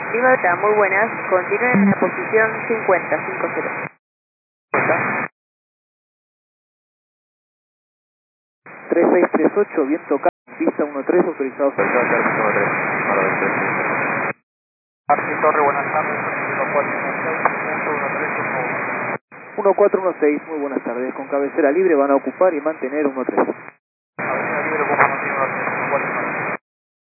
Lima Delta, muy buenas. Continúen en la posición 50, 50. 3638, viento K, pista 13, autorizado. Arti Torre, buenas tardes. 1416, 1416, muy buenas tardes. Con cabecera libre van a ocupar y mantener 13.